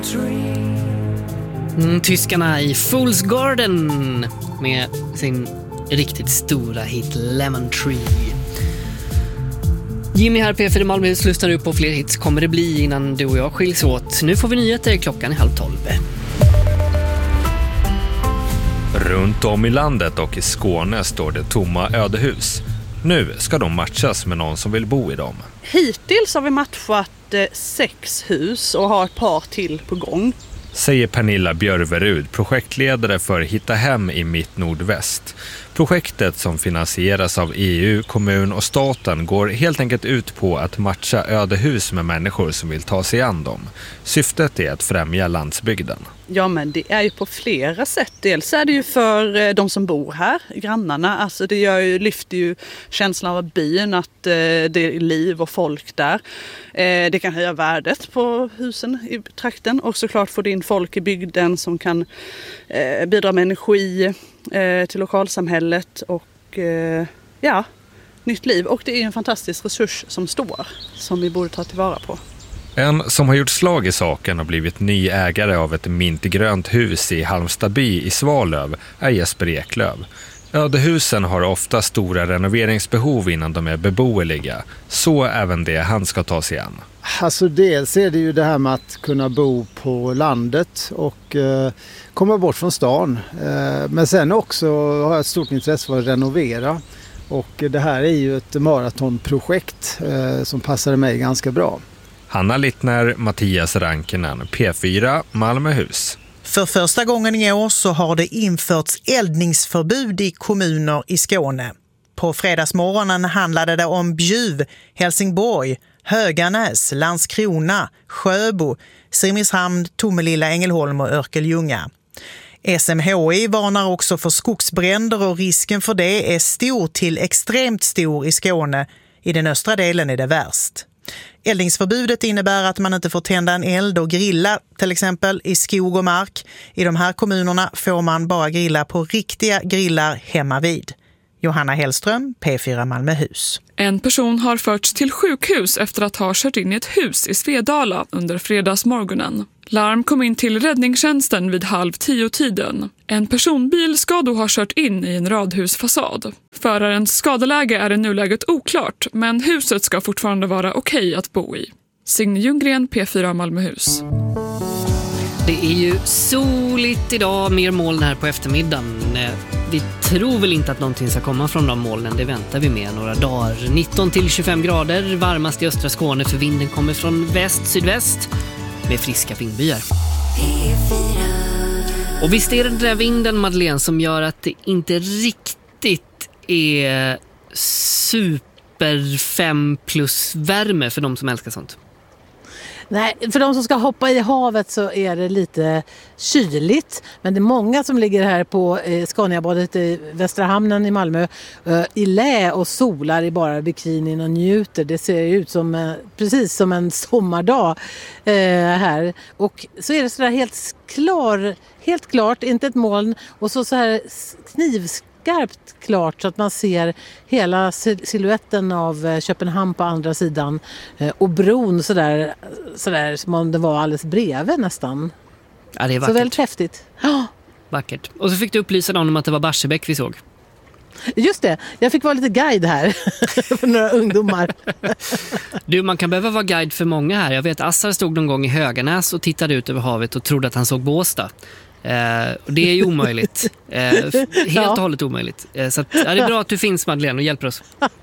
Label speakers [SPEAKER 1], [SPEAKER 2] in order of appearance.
[SPEAKER 1] Tyskarna i Fool's Garden med sin riktigt stora hit Lemon Tree. Jimmy här, P4 Malmöhus, lyssnar du på fler hits kommer det bli innan du och jag skiljs åt. Nu får vi nyheter, klockan är 11:30.
[SPEAKER 2] Runt om i landet och i Skåne står det tomma ödehus. Nu ska de matchas med någon som vill bo i dem.
[SPEAKER 3] Hittills har vi matchat 6 hus och har ett par till på gång.
[SPEAKER 2] Säger Pernilla Björverud, projektledare för Hitta hem i Mitt Nordväst. Projektet som finansieras av EU, kommun och staten går helt enkelt ut på att matcha ödehus med människor som vill ta sig an dem. Syftet är att främja landsbygden.
[SPEAKER 3] Ja, men det är ju på flera sätt. Dels är det ju för de som bor här, grannarna. Alltså lyfter ju känslan av byn, att det är liv och folk där. Det kan höja värdet på husen i trakten. Och såklart får det in folk i bygden som kan bidra med energi till lokalsamhället och nytt liv. Och det är en fantastisk resurs som vi borde ta tillvara på.
[SPEAKER 2] En som har gjort slag i saken och blivit ny ägare av ett mintgrönt hus i Halmstadby i Svalöv är Jesper Eklöv. Ödehusen har ofta stora renoveringsbehov innan de är beboeliga. Så även det han ska ta sig an.
[SPEAKER 4] Alltså dels är det ju det här med att kunna bo på landet och komma bort från stan. Men sen också har jag ett stort intresse för att renovera. Och det här är ju ett maratonprojekt som passar mig ganska bra.
[SPEAKER 2] Hanna Littner, Mattias Rankinen, P4 Malmöhus.
[SPEAKER 5] För första gången i år så har det införts eldningsförbud i kommuner i Skåne. På fredagsmorgonen handlade det om Bjuv, Helsingborg, Höganäs, Landskrona, Sjöbo, Simrishamn, Tomelilla, Ängelholm och Örkelljunga. SMHI varnar också för skogsbränder och risken för det är stor till extremt stor i Skåne. I den östra delen är det värst. Eldningsförbudet innebär att man inte får tända en eld och grilla, till exempel i skog och mark. I de här kommunerna får man bara grilla på riktiga grillar hemma vid. Johanna Hellström, P4 Malmöhus.
[SPEAKER 6] En person har förts till sjukhus efter att ha kört in i ett hus i Svedala under fredagsmorgonen. Larm kom in till räddningstjänsten vid 9:30-tiden. En personbil ska då ha kört in i en radhusfasad. Förarens skadeläge är i nuläget oklart, men huset ska fortfarande vara okej att bo i. Signe Ljunggren, P4 Malmöhus.
[SPEAKER 1] Det är ju soligt idag, mer moln här på eftermiddagen. Vi tror väl inte att någonting ska komma från de molnen, det väntar vi med några dagar. 19-25 grader, varmast i östra Skåne för vinden kommer från väst-sydväst med friska vindbyar. Och visst är det den där vinden, Madeleine, som gör att det inte riktigt är super 5+ värme för de som älskar sånt.
[SPEAKER 7] Nej, för de som ska hoppa i havet så är det lite kyligt. Men det är många som ligger här på Scaniabadet i Västra hamnen i Malmö i lä och solar i bara bikinin och njuter. Det ser ut som precis som en sommardag här. Och så är det sådär helt klart, inte ett moln. Och så här knivskarpt klart så att man ser hela siluetten av Köpenhamn på andra sidan och bron sådär som om det var alldeles bredvid nästan.
[SPEAKER 1] Ja, det är vackert.
[SPEAKER 7] Så väldigt häftigt.
[SPEAKER 1] Vackert. Och så fick du upplysa dem om att det var Barsebäck vi såg.
[SPEAKER 7] Just det, jag fick vara lite guide här för några ungdomar.
[SPEAKER 1] Du, man kan behöva vara guide för många här. Jag vet Assar stod någon gång i Höganäs och tittade ut över havet och trodde att han såg Båstad. Det är ju omöjligt. Helt och hållet omöjligt. Så att, det är bra att du finns, Madeleine, och hjälper oss.